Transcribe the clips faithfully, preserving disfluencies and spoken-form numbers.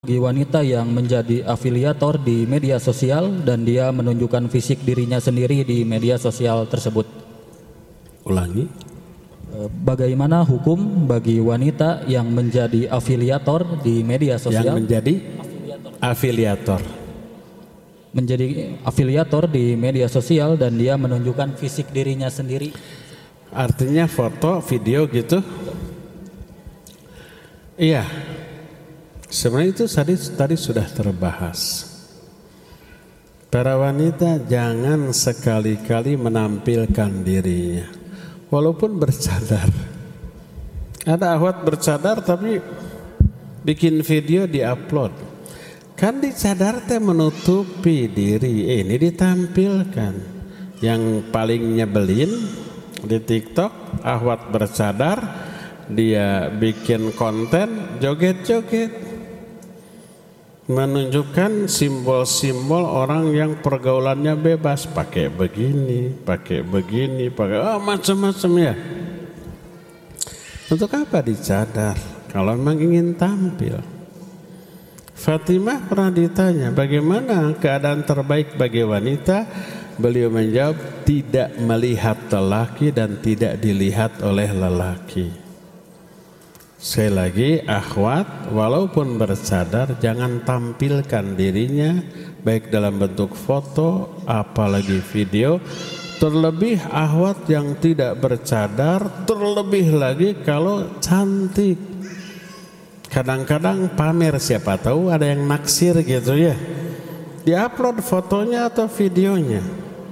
Bagi wanita yang menjadi afiliator di media sosial dan dia menunjukkan fisik dirinya sendiri di media sosial tersebut. Ulangi. Bagaimana hukum bagi wanita yang menjadi afiliator di media sosial? Yang menjadi afiliator. Menjadi afiliator di media sosial dan dia menunjukkan fisik dirinya sendiri. Artinya foto, video gitu? Iya. Sebenarnya itu tadi, tadi sudah terbahas. Para wanita jangan sekali-kali menampilkan dirinya, walaupun bercadar. Ada akhwat bercadar tapi bikin video di-upload. Kan dicadar teh menutupi diri, ini ditampilkan. Yang paling nyebelin di TikTok, akhwat bercadar, dia bikin konten joget-joget, menunjukkan simbol-simbol orang yang pergaulannya bebas, pakai begini, pakai begini, pakai oh, macam-macam ya. Untuk apa dicadar kalau memang ingin tampil? Fatimah pernah ditanya, bagaimana keadaan terbaik bagi wanita? Beliau menjawab, tidak melihat lelaki dan tidak dilihat oleh lelaki. Sekali lagi, akhwat walaupun bercadar jangan tampilkan dirinya baik dalam bentuk foto apalagi video. Terlebih akhwat yang tidak bercadar, terlebih lagi kalau cantik. Kadang-kadang pamer, siapa tahu ada yang naksir gitu ya, di-upload fotonya atau videonya.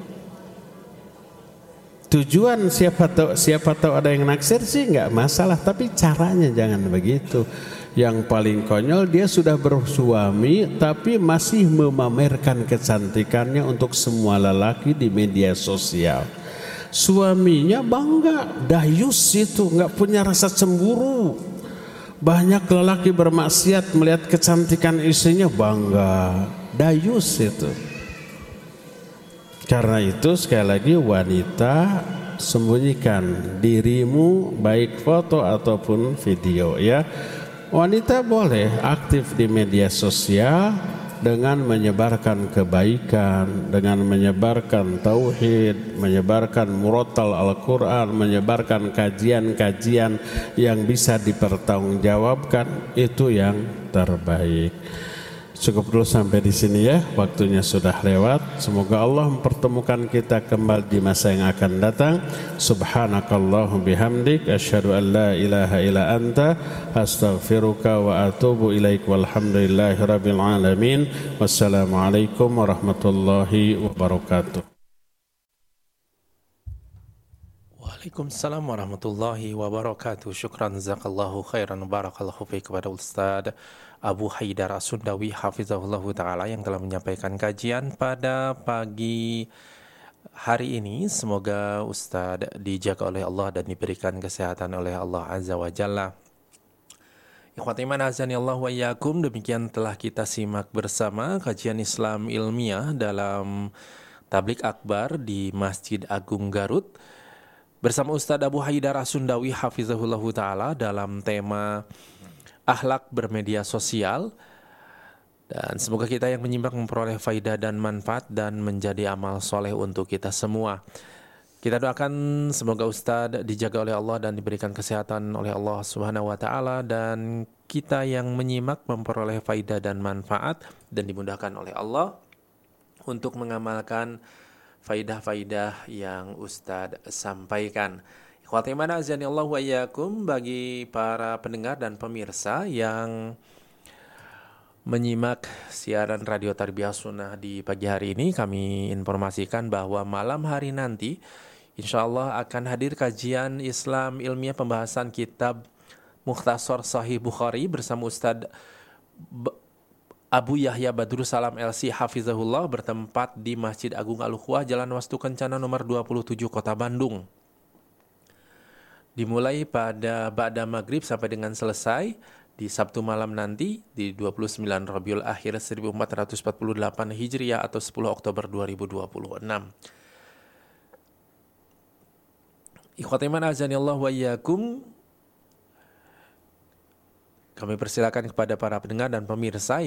Tujuan siapa tahu, siapa tahu ada yang naksir sih nggak masalah, tapi caranya jangan begitu. Yang paling konyol, dia sudah bersuami tapi masih memamerkan kecantikannya untuk semua lelaki di media sosial. Suaminya bangga, dayus itu, nggak punya rasa cemburu. Banyak lelaki bermaksiat melihat kecantikan istrinya, bangga, dayus itu. Karena itu sekali lagi wanita, sembunyikan dirimu baik foto ataupun video ya. Wanita boleh aktif di media sosial dengan menyebarkan kebaikan, dengan menyebarkan tauhid, menyebarkan murotal Al-Quran, menyebarkan kajian-kajian yang bisa dipertanggungjawabkan, itu yang terbaik. Cukup dulu sampai di sini ya, waktunya sudah lewat. Semoga Allah mempertemukan kita kembali di masa yang akan datang. Subhanakallahum bihamdik, asyhadu an la ilaha illa anta, astaghfiruka wa atubu ilaik, walhamdulillahi rabbil alamin. Wassalamualaikum warahmatullahi wabarakatuh. Waalaikumsalam warahmatullahi wabarakatuh. Syukran jazakallahu khairan, barakallahu fiik kepada Ustaz Abu Haidar As-Sundawi hafizahullah ta'ala yang telah menyampaikan kajian pada pagi hari ini. Semoga Ustaz dijaga oleh Allah dan diberikan kesehatan oleh Allah Azza wa Jalla. Ikhwati iman azani Allah wa iyyakum, demikian telah kita simak bersama kajian Islam ilmiah dalam Tablik Akbar di Masjid Agung Garut bersama Ustaz Abu Haidar As-Sundawi hafizahullah ta'ala dalam tema akhlak bermedia sosial. Dan semoga kita yang menyimak memperoleh faidah dan manfaat dan menjadi amal soleh untuk kita semua. Kita doakan semoga Ustadz dijaga oleh Allah dan diberikan kesehatan oleh Allah Subhanahu wa ta'ala, dan kita yang menyimak memperoleh faidah dan manfaat dan dimudahkan oleh Allah untuk mengamalkan faidah-faidah yang Ustadz sampaikan. Ikhwati iman azani Allah wa iyyakum, bagi para pendengar dan pemirsa yang menyimak siaran Radio Tarbiyah Sunnah di pagi hari ini, kami informasikan bahwa malam hari nanti insyaallah akan hadir kajian Islam ilmiah pembahasan kitab Mukhtasar Sahih Bukhari bersama Ustadz Abu Yahya Badrussalam L C hafizahullah, bertempat di Masjid Agung Al-Ukhuwah, Jalan Wastu Kencana nomor dua puluh tujuh Kota Bandung. Dimulai pada ba'da maghrib sampai dengan selesai di Sabtu malam nanti di dua puluh sembilan Rabiul Akhir seribu empat ratus empat puluh delapan Hijriah atau sepuluh Oktober dua ribu dua puluh enam. Ikhwati iman azani Allah wa iyyakum, Kami persilakan kepada para pendengar dan pemirsa